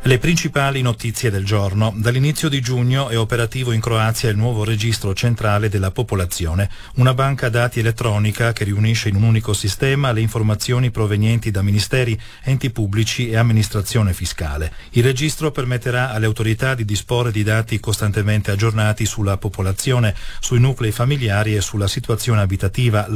Le principali notizie del giorno. Dall'inizio di giugno è operativo in Croazia il nuovo registro centrale della popolazione, una banca dati elettronica che riunisce in un unico sistema le informazioni provenienti da ministeri, enti pubblici e amministrazione fiscale. Il registro permetterà alle autorità di disporre di dati costantemente aggiornati sulla popolazione, sui nuclei familiari e sulla situazione abitativa,